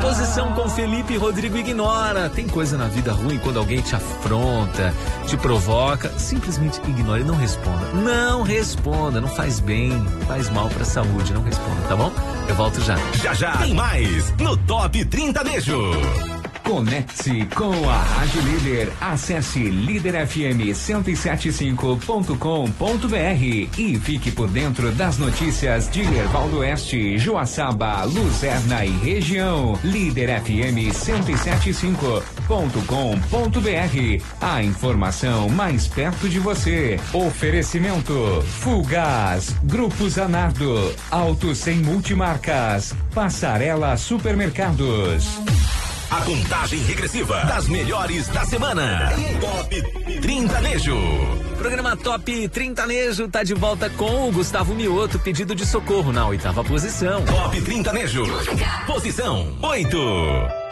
posição com Felipe Rodrigo Ignora. Tem coisa na vida ruim quando alguém te afronta, te provoca. Simplesmente ignore e não responda. Não responda, não faz bem, faz mal pra saúde. Não responda, tá bom? Eu volto já. Já tem mais no Top 30 Nejo. Conecte com a Rádio Líder. Acesse liderfm1075.com.br e fique por dentro das notícias de Erval do Oeste, Joaçaba, Luzerna e região. liderfm1075.com.br. A informação mais perto de você. Oferecimento Fulgaz, Grupo Zanardo, Auto Sem Multimarcas, Passarela Supermercados. A contagem regressiva das melhores da semana. Top 30 Nejo. Programa Top 30 Nejo tá de volta com o Gustavo Mioto, pedido de socorro na 8ª posição. Top 30 Nejo. Posição 8.